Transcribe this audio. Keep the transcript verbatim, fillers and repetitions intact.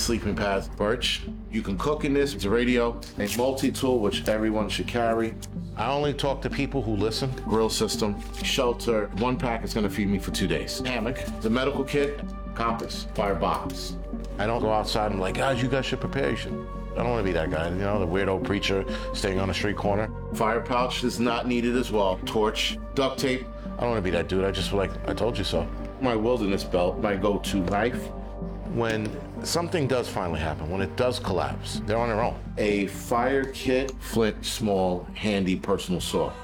sleeping pads. Birch, you can cook in this. It's a radio, a multi-tool, which everyone should carry. I only talk to people who listen. Grill system, shelter. One pack is gonna feed me for two days. Hammock, the medical kit, compass, fire box. I don't go outside and like, guys, you guys should prepare. You should. I don't want to be that guy, you know, the weirdo preacher staying on the street corner. Fire pouch is not needed as well. Torch, duct tape. I don't want to be that dude. I just like, I told you so. My wilderness belt, my go-to knife. When something does finally happen, when it does collapse, they're on their own. A fire kit, flint, small, handy personal saw.